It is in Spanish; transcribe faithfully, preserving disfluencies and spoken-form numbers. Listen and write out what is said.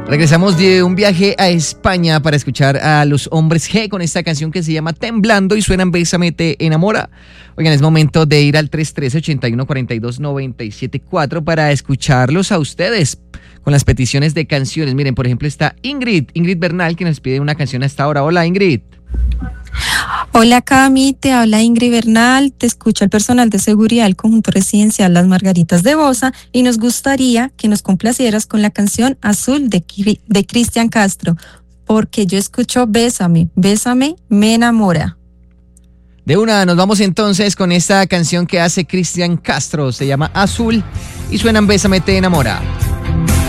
Regresamos de un viaje a España para escuchar a los Hombres G con esta canción que se llama Temblando y suenan Bésame te enamora. Oigan, es momento de ir al tres uno tres, ocho uno cuatro dos, nueve siete cuatro para escucharlos a ustedes con las peticiones de canciones. Miren, por ejemplo, está Ingrid, Ingrid Bernal, que nos pide una canción a esta hora. Hola, Ingrid. Hola, Cami, te habla Ingrid Bernal, te escucha el personal de seguridad del conjunto residencial Las Margaritas de Bosa y nos gustaría que nos complacieras con la canción Azul de, de Cristian Castro, porque yo escucho Bésame, Bésame, me enamora. De una, nos vamos entonces con esta canción que hace Cristian Castro, se llama Azul y suenan Bésame te enamora.